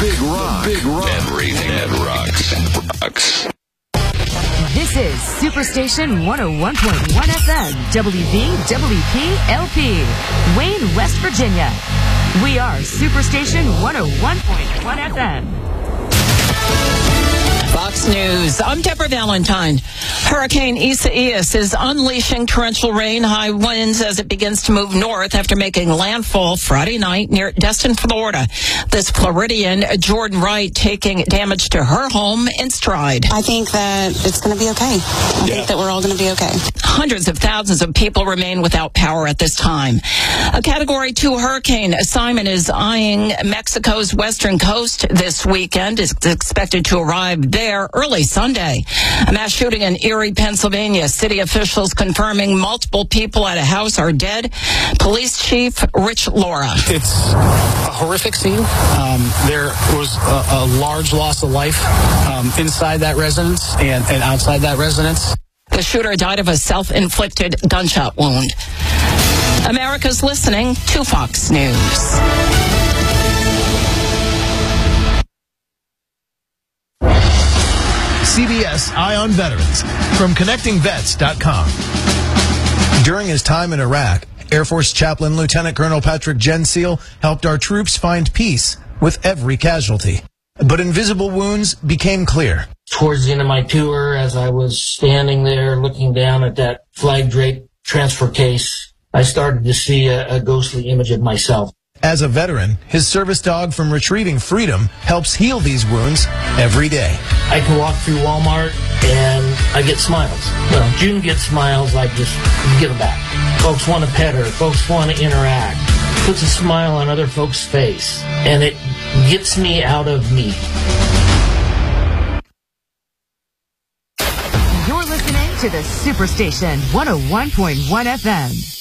Big Rock. Everything that rocks. This is Superstation 101.1 FM, WVWP-LP, Wayne, West Virginia. We are Superstation 101.1 FM. Fox News. I'm Deborah Valentine. Hurricane Isaias is unleashing torrential rain, high winds as it begins to move north after making landfall Friday night near Destin, Florida. This Floridian, Jordan Wright, taking damage to her home in stride. I think that it's going to be okay. I think that we're all going to be okay. Hundreds of thousands of people remain without power at this time. A Category 2 hurricane, Simon, is eyeing Mexico's western coast this weekend. It's expected to arrive there early Sunday. A mass shooting in Erie, Pennsylvania. City officials confirming multiple people at a house are dead. Police Chief Rich Laura. It's a horrific scene. There was a large loss of life inside that residence and outside that residence. The shooter died of a self-inflicted gunshot wound. America's listening to Fox News. CBS Eye on Veterans from ConnectingVets.com. During his time in Iraq, Air Force Chaplain Lieutenant Colonel Patrick Genseal helped our troops find peace with every casualty. But invisible wounds became clear. Towards the end of my tour, as I was standing there looking down at that flag-draped transfer case, I started to see a ghostly image of myself. As a veteran, his service dog from Retrieving Freedom helps heal these wounds every day. I can walk through Walmart and I get smiles. Well, June gets smiles, I just give them back. Folks want to pet her. Folks want to interact. Puts a smile on other folks' face. And it gets me out of me. You're listening to the Superstation 101.1 FM.